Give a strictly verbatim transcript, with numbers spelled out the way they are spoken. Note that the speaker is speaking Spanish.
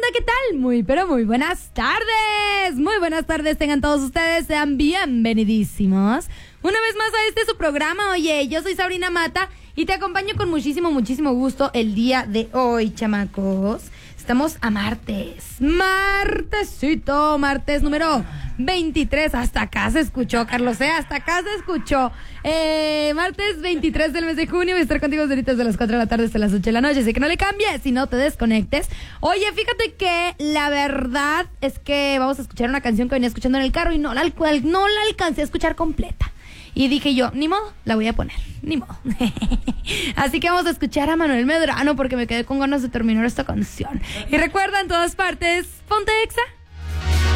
¿qué tal? Muy, pero muy buenas tardes. Muy buenas tardes tengan todos ustedes. Sean bienvenidísimos una vez más a este su programa. Oye, yo soy Sabrina Mata y te acompaño con muchísimo, muchísimo gusto el día de hoy, chamacos. Estamos a martes. Martesito, martes número veintitrés. Hasta acá se escuchó, Carlos, ¿eh? Hasta acá se escuchó. Eh, martes veintitrés del mes de junio. Voy a estar contigo desde las cuatro de la tarde hasta las ocho de la noche. Así que no le cambies, si no te desconectes. Oye, fíjate que la verdad es que vamos a escuchar una canción que venía escuchando en el carro y no la, no la alcancé a escuchar completa. Y dije yo, ni modo, la voy a poner, ni modo. Así que vamos a escuchar a Manuel Medrano porque me quedé con ganas de terminar esta canción. Y recuerda, en todas partes, ponte Exa.